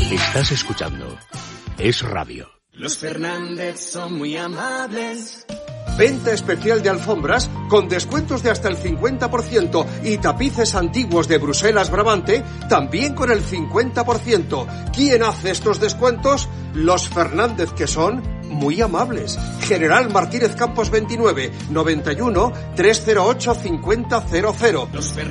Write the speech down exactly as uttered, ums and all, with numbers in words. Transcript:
Estás escuchando Es Radio. Los Fernández son muy amables. Venta especial de alfombras con descuentos de hasta el cincuenta por ciento y tapices antiguos de Bruselas Brabante también con el cincuenta por ciento. ¿Quién hace estos descuentos? Los Fernández, que son muy amables. General Martínez Campos veintinueve, noventa y uno, trescientos ocho, cincuenta cero cero.